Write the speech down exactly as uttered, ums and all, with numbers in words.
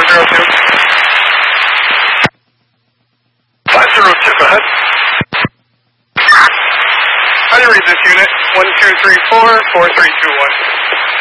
zero two. five zero two, go ahead. How do you read this unit? one two three four, four three two one.